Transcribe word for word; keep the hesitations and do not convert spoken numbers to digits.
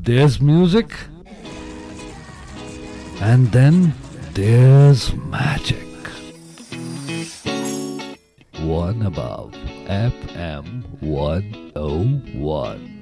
There's music, and then there's magic. One above F M one oh one.